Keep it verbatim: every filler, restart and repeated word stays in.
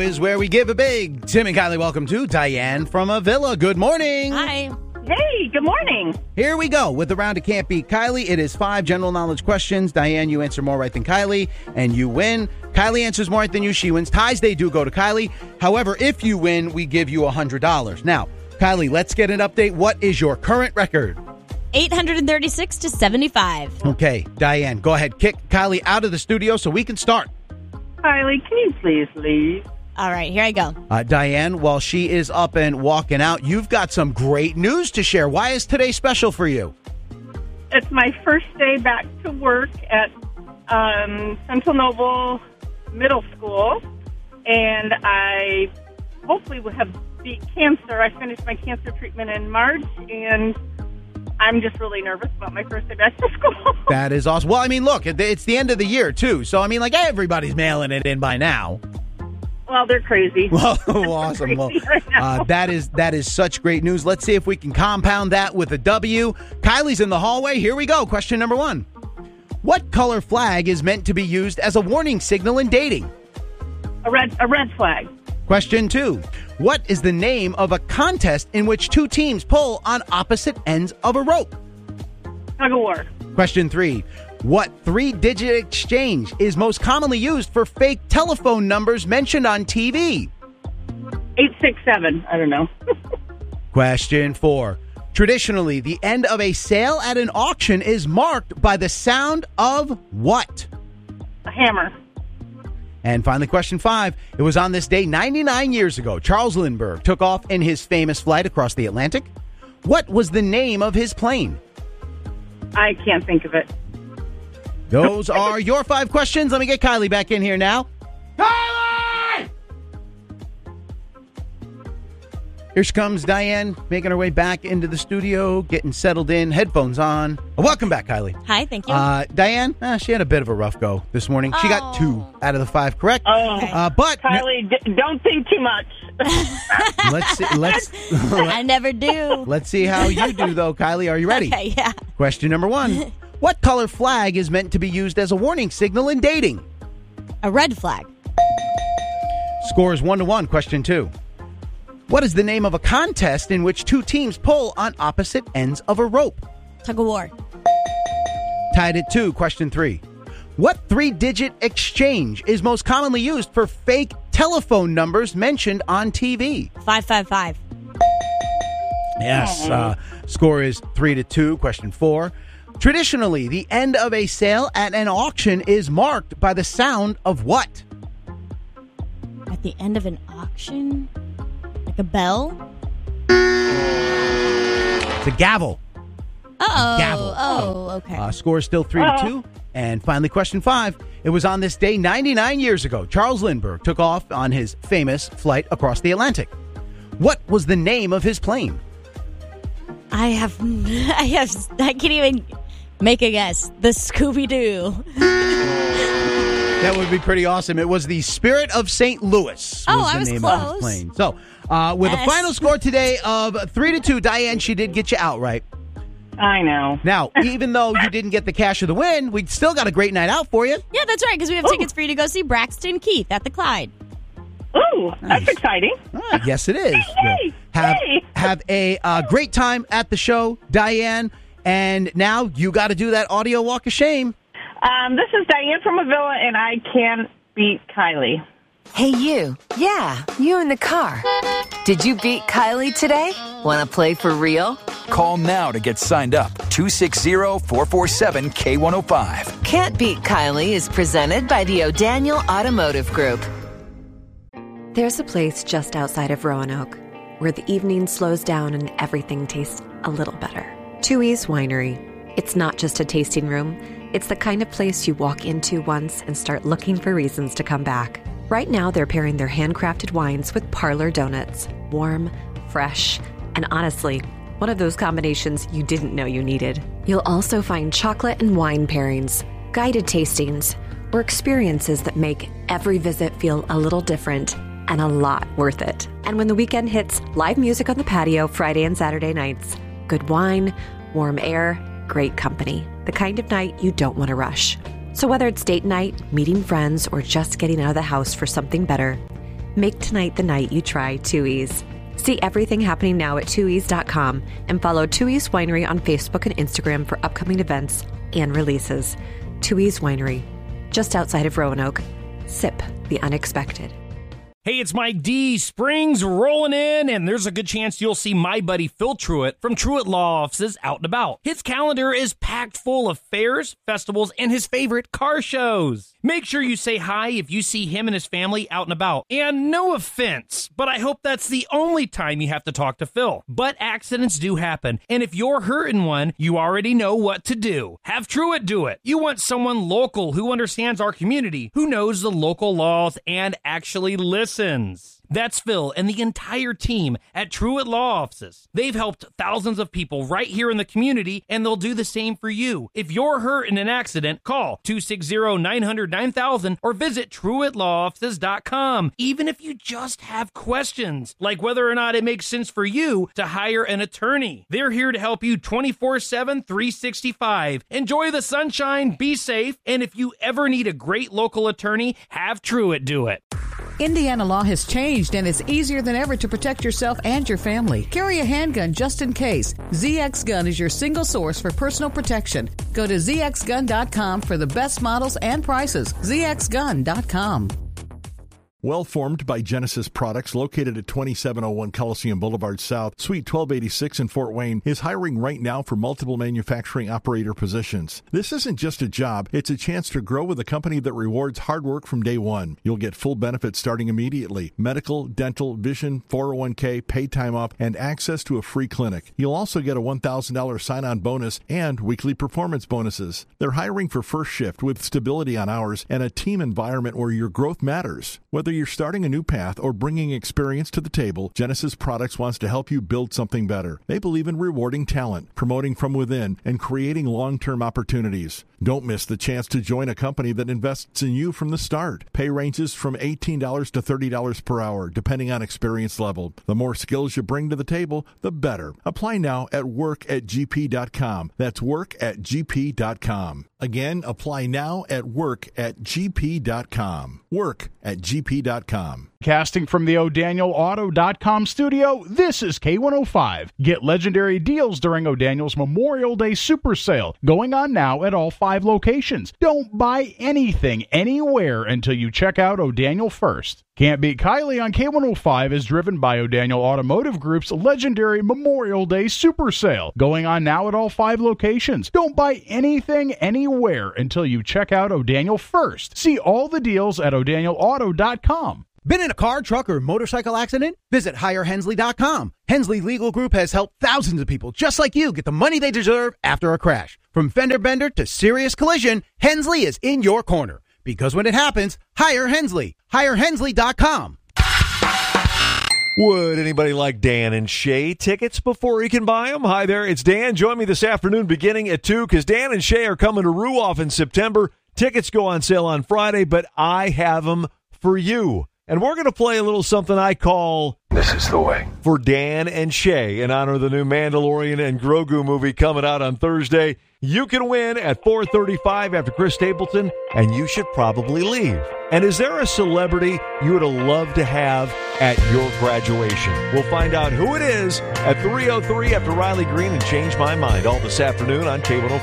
is where we give a big. Tim and Kylie, welcome to Diane from Avila. Good morning. Hi. Hey, good morning. Here we go with the round of Can't Beat Kylie. It is five general knowledge questions. Diane, you answer more right than Kylie, and you win. Kylie answers more right than you. She wins. Ties, they do go to Kylie. However, if you win, we give you one hundred dollars. Now, Kylie, let's get an update. What is your current record? eight hundred thirty-six to seventy-five. Okay, Diane, go ahead. Kick Kylie out of the studio so we can start. Kylie, can you please leave? All right, here I go. Uh, Diane, while she is up and walking out, you've got some great news to share. Why is today special for you? It's my first day back to work at um, Central Noble Middle School, and I hopefully will have beat cancer. I finished my cancer treatment in March, and I'm just really nervous about my first day back to school. That is awesome. Well, I mean, look, it's the end of the year, too. So, I mean, like, everybody's mailing it in by now. Well, they're crazy. Well, awesome. Well, right uh, that is that is such great news. Let's see if we can compound that with a W. Kylie's in the hallway. Here we go. Question number one. What color flag is meant to be used as a warning signal in dating? A red, a red flag. Question two. What is the name of a contest in which two teams pull on opposite ends of a rope? Tug of war. Question three. What three-digit exchange is most commonly used for fake telephone numbers mentioned on T V? eight six seven. I don't know. Question four. Traditionally, the end of a sale at an auction is marked by the sound of what? A hammer. And finally, question five. It was on this day ninety-nine years ago, Charles Lindbergh took off in his famous flight across the Atlantic. What was the name of his plane? I can't think of it. Those are your five questions. Let me get Kylie back in here now. Kylie! Here she comes, Diane, making her way back into the studio, getting settled in, headphones on. Welcome back, Kylie. Hi, thank you. Uh, Diane, eh, she had a bit of a rough go this morning. She got two out of the five correct. Oh, uh, but Kylie, d- don't think too much. let's see, let's I never do. let's see how you do, though, Kylie. Are you ready? Okay, yeah. Question number one. What color flag is meant to be used as a warning signal in dating? A red flag. Score is one to one. Question two. What is the name of a contest in which two teams pull on opposite ends of a rope? Tug of war. Tied at two. Question three. What three-digit exchange is most commonly used for fake telephone numbers mentioned on T V? five five five. Yes. Uh, score is three to two. Question four. Traditionally, the end of a sale at an auction is marked by the sound of what? At the end of an auction? Like a bell? It's a gavel. Uh-oh. Gavel. Oh, okay. Uh, score is still three to two. And finally, question five. It was on this day ninety-nine years ago, Charles Lindbergh took off on his famous flight across the Atlantic. What was the name of his plane? I have, I have, I can't even make a guess. The Scooby-Doo. That would be pretty awesome. It was the Spirit of Saint Louis. Was Oh, the I was name close. Of his plane. So, uh, with Yes. a final score today of three to two, Diane, she did get you outright. I know. Now, even though you didn't get the cash of the win, we still got a great night out for you. Yeah, that's right, because we have Ooh. tickets for you to go see Braxton Keith at the Clyde. Ooh, Nice. that's exciting. Ah, yes, it is. Hey, have hey. have a uh, great time at the show, Diane. And now you got to do that audio walk of shame. Um, this is Diane from Avila, and I can't beat Kylie. Hey, you. Yeah, you in the car. Did you beat Kylie today? Want to play for real? Call now to get signed up. two six zero, four four seven, K one oh five. Can't Beat Kylie is presented by the O'Daniel Automotive Group. There's a place just outside of Roanoke where the evening slows down and everything tastes a little better. Twoey's Winery. It's not just a tasting room. It's the kind of place you walk into once and start looking for reasons to come back. Right now, they're pairing their handcrafted wines with parlor donuts. Warm, fresh, and honestly, one of those combinations you didn't know you needed. You'll also find chocolate and wine pairings, guided tastings, or experiences that make every visit feel a little different and a lot worth it. And when the weekend hits, live music on the patio Friday and Saturday nights. Good wine, warm air, great company. The kind of night you don't want to rush. So whether it's date night, meeting friends, or just getting out of the house for something better, Make tonight the night you try two E's. See everything happening now at two e's dot com and follow two E's Winery on Facebook and Instagram for upcoming events and releases. two E's Winery, just outside of Roanoke. Sip the unexpected. Hey, it's Mike D. Spring's rolling in, and there's a good chance you'll see my buddy Phil Truitt from Truitt Law Offices out and about. His calendar is packed full of fairs, festivals, and his favorite car shows. Make sure you say hi if you see him and his family out and about. And no offense, but I hope that's the only time you have to talk to Phil. But accidents do happen, and if you're hurting one, you already know what to do. Have Truitt do it. You want someone local who understands our community, who knows the local laws, and actually listens. That's Phil and the entire team at Truitt Law Offices. They've helped thousands of people right here in the community, and they'll do the same for you. If you're hurt in an accident, call two six zero, nine hundred, nine thousand or visit truitt law offices dot com. Even if you just have questions, like whether or not it makes sense for you to hire an attorney. They're here to help you twenty-four seven, three sixty-five. Enjoy the sunshine, be safe, and if you ever need a great local attorney, have Truitt do it. Indiana law has changed, and it's easier than ever to protect yourself and your family. Carry a handgun just in case. Z X Gun is your single source for personal protection. Go to z x gun dot com for the best models and prices. z x gun dot com. Well formed by Genesis Products, located at twenty-seven oh one Coliseum Boulevard South, Suite twelve eighty-six in Fort Wayne, is hiring right now for multiple manufacturing operator positions. This isn't just a job, it's a chance to grow with a company that rewards hard work from day one. You'll get full benefits starting immediately: medical, dental, vision, four oh one k, paid time off, and access to a free clinic. You'll also get a one thousand dollars sign-on bonus and weekly performance bonuses. They're hiring for first shift with stability on hours and a team environment where your growth matters. Whether you're starting a new path or bringing experience to the table, Genesis Products wants to help you build something better. They believe in rewarding talent, promoting from within, and creating long-term opportunities. Don't miss the chance to join a company that invests in you from the start. Pay ranges from eighteen dollars to thirty dollars per hour, depending on experience level. The more skills you bring to the table, the better. Apply now at work at g p dot com. That's work at g p dot com. Again, apply now at work at g p dot com. work at g p dot com. Casting from the O'Daniel Auto dot com studio, this is K one oh five. Get legendary deals during O'Daniel's Memorial Day Super Sale, going on now at all five locations. Don't buy anything anywhere until you check out O'Daniel first. Can't Beat Kylie on K one oh five is driven by O'Daniel Automotive Group's legendary Memorial Day Super Sale, going on now at all five locations. Don't buy anything anywhere until you check out O'Daniel first. See all the deals at O'Daniel Auto dot com. Been in a car, truck, or motorcycle accident? Visit hire hensley dot com. Hensley Legal Group has helped thousands of people just like you get the money they deserve after a crash. From fender bender to serious collision, Hensley is in your corner. Because when it happens, hire Hensley. hire hensley dot com. Would anybody like Dan and Shay tickets before he can buy them? Hi there, it's Dan. Join me this afternoon beginning at two because Dan and Shay are coming to Ruoff in September. Tickets go on sale on Friday, but I have them for you. And we're going to play a little something I call This Is the Way for Dan and Shay in honor of the new Mandalorian and Grogu movie coming out on Thursday. You can win at four thirty-five after Chris Stapleton, and you should probably leave. And is there a celebrity you would have loved to have at your graduation? We'll find out who it is at three oh three after Riley Green and Change My Mind all this afternoon on K one oh five.